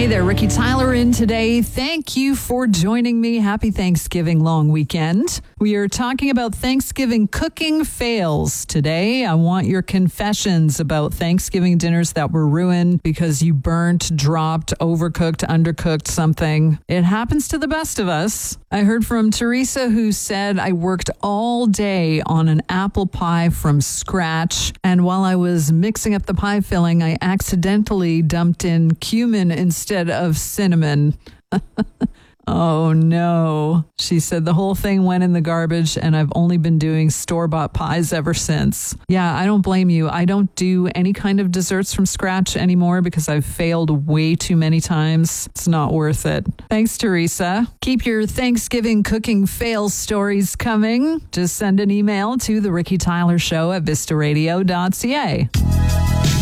there, Ricky Tyler in today. Thank you for joining me. Happy Thanksgiving long weekend. We are talking about Thanksgiving cooking fails today. I want your confessions about Thanksgiving dinners that were ruined because you burnt, dropped, overcooked, undercooked something. It happens to the best of us. I heard from Teresa, who said, I worked all day on an apple pie from scratch, and while I was mixing up the pie filling, I accidentally dumped in cumin instead of cinnamon. Oh no. She said the whole thing went in the garbage and I've only been doing store-bought pies ever since. Yeah, I don't blame you. I don't do any kind of desserts from scratch anymore because I've failed way too many times. It's not worth it. Thanks, Teresa. Keep your Thanksgiving cooking fail stories coming. Just send an email to The Ricky Tyler Show at vistaradio.ca.